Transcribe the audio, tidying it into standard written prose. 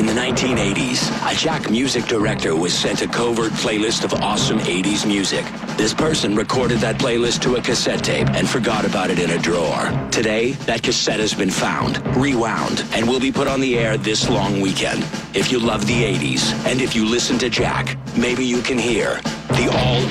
In the 1980s, a Jack music director was sent a covert playlist of awesome 80s music. This person recorded that playlist to a cassette tape and forgot about it in a drawer. Today, that cassette has been found, rewound, and will be put on the air this long weekend. If you love the 80s, and if you listen to Jack, maybe you can hear the all